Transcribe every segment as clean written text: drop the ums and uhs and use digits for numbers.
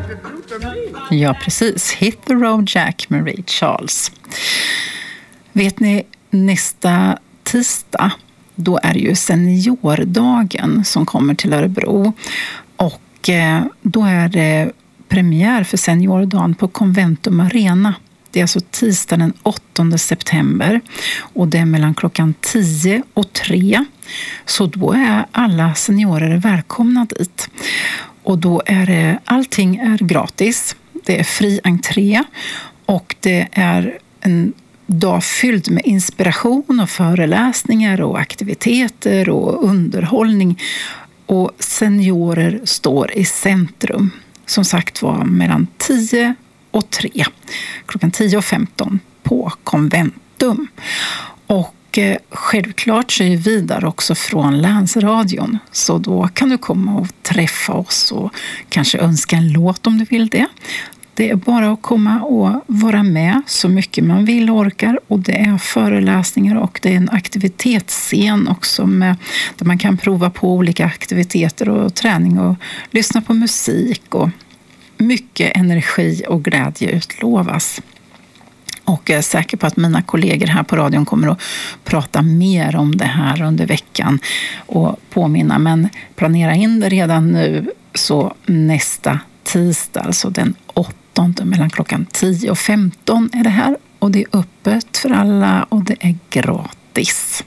Ja, precis. Hit the road Jack med Ray Charles. Vet ni, nästa tisdag, då är det ju seniordagen som kommer till Örebro. Och då är det premiär för seniordagen på Conventum Arena. Det är alltså tisdag den 8 september och det är mellan klockan 10 och 3. Så då är alla seniorer välkomna dit. Och då är det, allting är gratis. Det är fri entré och det är en dag fylld med inspiration och föreläsningar och aktiviteter och underhållning. Och seniorer står i centrum. Som sagt var mellan 10 och 3. Klockan 10 och 15 på Conventum. Och självklart så är Vidar också från Länsradion. Så då kan du komma och träffa oss och kanske önska en låt om du vill det. Det är bara att komma och vara med så mycket man vill och orkar. Och det är föreläsningar och det är en aktivitetsscen också där man kan prova på olika aktiviteter och träning och lyssna på musik. Och mycket energi och glädje utlovas. Och jag är säker på att mina kollegor här på radion kommer att prata mer om det här under veckan och påminna. Men planera in det redan nu, så nästa tisdag, alltså den 8 mellan klockan 10 och 15 är det här. Och det är öppet för alla och det är gratis.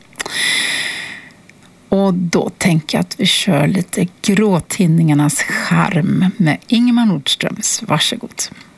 Och då tänker jag att vi kör lite Gråtidningarnas charm med Ingemar Nordströms. Varsågod.